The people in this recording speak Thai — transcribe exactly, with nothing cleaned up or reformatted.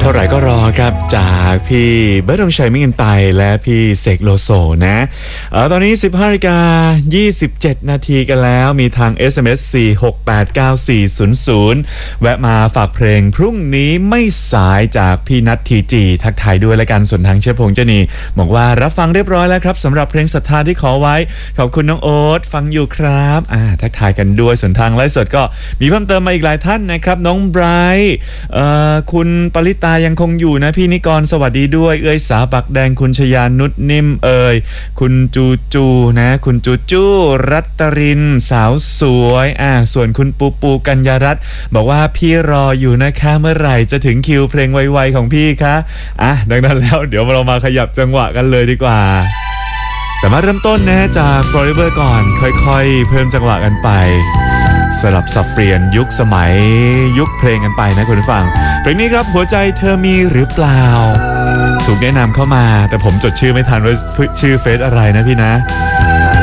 ท่าไหร่ก็รอครับจากพี่เบิร์ดธงชัยมิ่งกันไปและพี่เสกโลโซนะเออตอนนี้ สิบห้านาฬิกายี่สิบเจ็ด นาทีกันแล้วมีทาง เอส เอ็ม เอส สี่ หก แปด เก้า สี่ ศูนย์ ศูนย์ แวะมาฝากเพลงพรุ่งนี้ไม่สายจากพี่นัททีจีทักทายด้วยและกันส่วนทางเชฟพงษ์เจนีบอกว่ารับฟังเรียบร้อยแล้วครับสำหรับเพลงศรัทธาที่ขอไว้ขอบคุณน้องโอ๊ตฟังอยู่ครับอ่าทักทายกันด้วยส่วนทางไลฟ์สดก็มีเพิ่มเติมมาอีกหลายท่านนะครับน้องไบรท์เอ่อคุณปริตายังคงอยู่นะพี่นิกรสวัสดีด้วยเอ้ยสาปักแดงคุณชยานุชนิ่มเอ่ยคุณจูจูนะคุณจูจูรัตรินสาวสวยอ่าส่วนคุณปูปูกัญญารัตน์บอกว่าพี่รออยู่นะคะเมื่อไหร่จะถึงคิวเพลงไวๆของพี่คะอ่ะดังนั้นแล้วเดี๋ยวเรามาขยับจังหวะกันเลยดีกว่าแต่มาเริ่มต้นนะจาก Forever ก่อนค่อยๆเพิ่มจังหวะกันไปสลับสับเปลี่ยนยุคสมัยยุคเพลงกันไปนะคุณผู้ฟังเพลงนี้ครับหัวใจเธอมีหรือเปล่าถูกแนะนำเข้ามาแต่ผมจดชื่อไม่ทันว่าชื่อเฟซอะไรนะพี่นะ